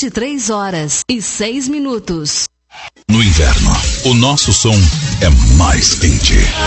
23h06. No inverno, o nosso som é mais quente.